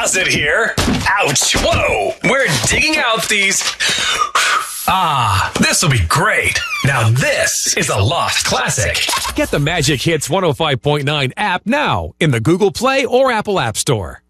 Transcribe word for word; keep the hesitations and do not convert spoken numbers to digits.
closet here. Ouch. Whoa. We're digging out these... Ah, this will be great. Now this is a lost classic. Get the Magic Hits one oh five point nine app now in the Google Play or Apple App Store.